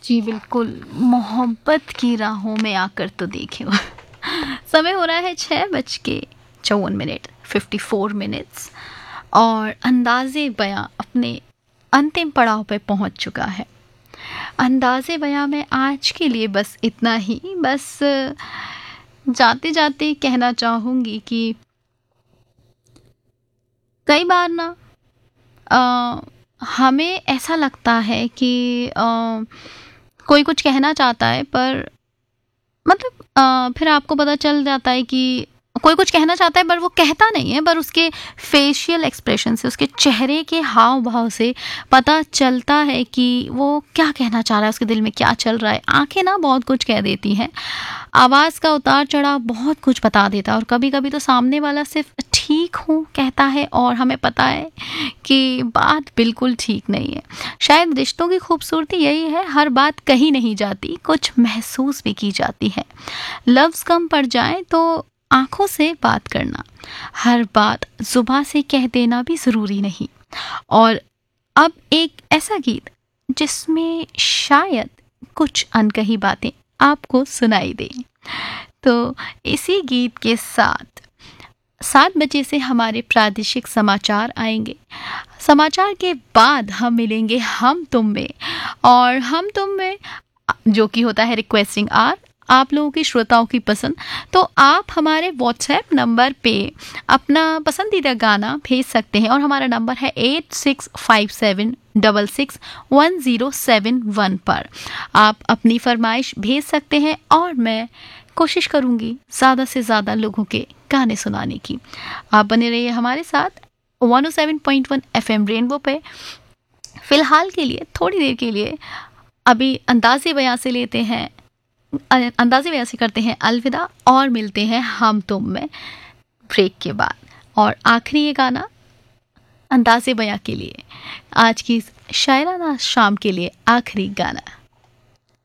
जी बिल्कुल, मोहब्बत की राहों में आकर तो देखिए। समय हो रहा है 6:54 54 मिनट्स और अंदाज़े बयां अपने अंतिम पड़ाव पे पहुंच चुका है। अंदाज़े बयां में आज के लिए बस इतना ही। बस जाते जाते कहना चाहूँगी कि कई बार ना अ, हमें ऐसा लगता है कि कोई कुछ कहना चाहता है, पर मतलब फिर आपको पता चल जाता है कि कोई कुछ कहना चाहता है पर वो कहता नहीं है, पर उसके फेशियल एक्सप्रेशन से, उसके चेहरे के हाव भाव से पता चलता है कि वो क्या कहना चाह रहा है, उसके दिल में क्या चल रहा है। आंखें ना बहुत कुछ कह देती हैं, आवाज़ का उतार चढ़ाव बहुत कुछ बता देता है, और कभी कभी तो सामने वाला सिर्फ ठीक हूँ कहता है और हमें पता है कि बात बिल्कुल ठीक नहीं है। शायद रिश्तों की खूबसूरती यही है, हर बात कही नहीं जाती, कुछ महसूस भी की जाती है। लफ्ज़ कम पड़ जाए तो आंखों से बात करना, हर बात जुबां से कह देना भी ज़रूरी नहीं। और अब एक ऐसा गीत जिसमें शायद कुछ अनकही बातें आपको सुनाई दें। तो इसी गीत के साथ 7 बजे से हमारे प्रादेशिक समाचार आएंगे। समाचार के बाद हम मिलेंगे हम तुम में, और हम तुम में जो कि होता है रिक्वेस्टिंग आर, आप लोगों की श्रोताओं की पसंद। तो आप हमारे व्हाट्सएप नंबर पे अपना पसंदीदा गाना भेज सकते हैं, और हमारा नंबर है 8657661071 पर। आप अपनी फरमाइश भेज सकते हैं और मैं कोशिश करूँगी ज़्यादा से ज़्यादा लोगों के गाने सुनाने की। आप बने रहिए हमारे साथ 107.1 FM रेनबो पे। फ़िलहाल के लिए, थोड़ी देर के लिए, अभी अंदाज़े बयां से लेते हैं, अंदाज़े बयां से करते हैं अलविदा, और मिलते हैं हम तुम में ब्रेक के बाद। और आखिरी ये गाना अंदाज़े बयां के लिए, आज की शायराना शाम के लिए आखिरी गाना।